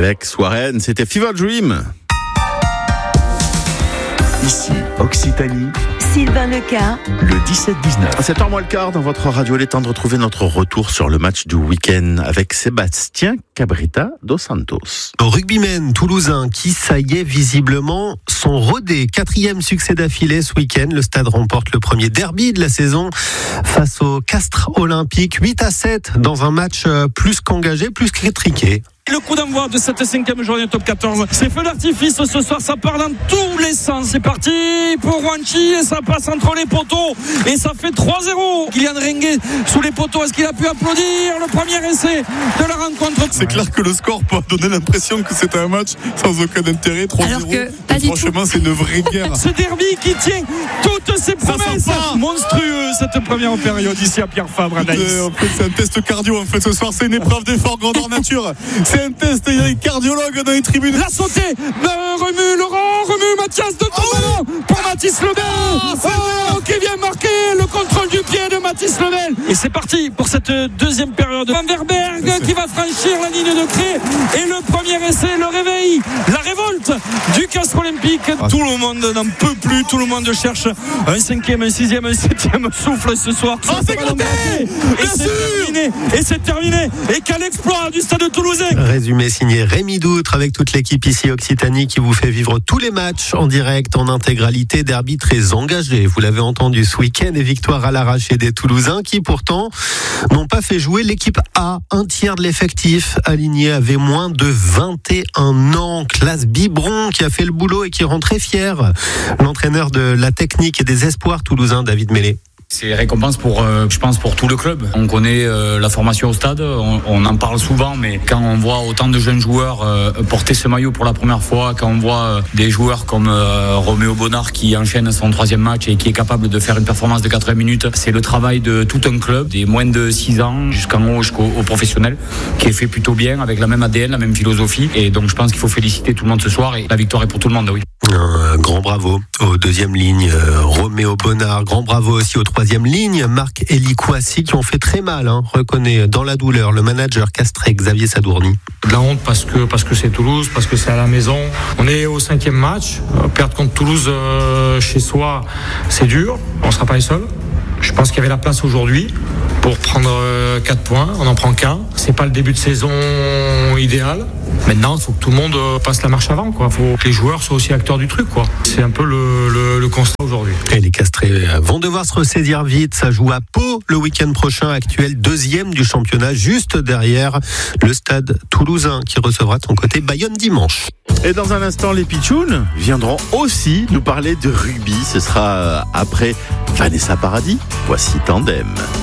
avec Soirène, c'était Fever Dream. Ici, Occitanie, Sylvain Leca, le 17-19. À 7h moins le quart, dans votre radio, il est temps de retrouver notre retour sur le match du week-end avec Sébastien Cabrita dos Santos. Rugbymen toulousains qui, ça y est, visiblement, sont rodés. 4e succès d'affilée ce week-end. Le Stade remporte le premier derby de la saison face au Castres Olympique. 8-7 dans un match plus qu'engagé, plus qu'étriqué. Le coup d'envoi de cette 5e journée top 14. C'est feu d'artifice ce soir, ça part dans tous les sens. C'est parti pour Wanchi et ça passe entre les poteaux et ça fait 3-0. Kylian Renguet sous les poteaux, est-ce qu'il a pu applaudir le premier essai de la rencontre? C'est clair que le score peut donner l'impression que c'était un match sans aucun intérêt, 3-0. Alors que pas du franchement, tout. C'est une vraie guerre. Ce derby qui tient toutes ses promesses. Monstrueux cette première période ici à Pierre Fabre à Nice. En fait, c'est un test cardio. En fait, ce soir, c'est une épreuve d'effort grandeur nature. C'est un test, il y a des cardiologues dans les tribunes. La sautée, remue Laurent, remue Mathias de Tournon pour Mathis Lebel. Qui vient marquer le contrôle du pied de Mathis Lebel. Et c'est parti pour cette deuxième période. Van Verberg qui va franchir la ligne de crête. Et le premier essai, le réveil, la révolte du Castres Olympique. Tout le monde n'en peut plus, tout le monde cherche un 5e, un 6e, un 7e souffle ce soir. C'est gratté. Et c'est terminé. Et quel exploit du Stade Toulousain. Résumé signé Rémi Doutre avec toute l'équipe ici Occitanie qui vous fait vivre tous les matchs en direct, en intégralité, derby très engagé. Vous l'avez entendu ce week-end, et victoire à l'arraché des Toulousains qui pourtant n'ont pas fait jouer l'équipe A. Un tiers de l'effectif aligné avait moins de 21 ans. Classe Biberon qui a fait le boulot et qui rend très fier l'entraîneur de la technique et des espoirs toulousains, David Mélé. C'est récompense pour, je pense, pour tout le club. On connaît la formation au stade, on en parle souvent, mais quand on voit autant de jeunes joueurs porter ce maillot pour la première fois, quand on voit des joueurs comme Roméo Bonnard qui enchaîne son 3e match et qui est capable de faire une performance de 80 minutes, c'est le travail de tout un club, des moins de 6 ans jusqu'en haut, jusqu'au professionnel, qui est fait plutôt bien, avec la même ADN, la même philosophie. Et donc je pense qu'il faut féliciter tout le monde ce soir, et la victoire est pour tout le monde, oui. Un grand bravo aux 2e ligne, Roméo Bonnard. Grand bravo aussi aux 3e ligne, Marc Elikouassi, qui ont fait très mal, reconnaît dans la douleur le manager castré Xavier Sadourny. De la honte parce que c'est Toulouse, parce que c'est à la maison. On est au 5e match. Perdre contre Toulouse chez soi, c'est dur. On ne sera pas les seuls. Je pense qu'il y avait la place aujourd'hui pour prendre 4 points. On n'en prend qu'un. C'est pas le début de saison idéal. Maintenant, il faut que tout le monde passe la marche avant, quoi. Faut que les joueurs soient aussi acteurs du truc, quoi. C'est un peu le constat aujourd'hui. Et les Castrés vont devoir se ressaisir vite. Ça joue à Pau le week-end prochain, actuel 2e du championnat, juste derrière le Stade Toulousain qui recevra de son côté Bayonne dimanche. Et dans un instant, les Pitchouns viendront aussi nous parler de rugby. Ce sera après Vanessa Paradis. Voici Tandem.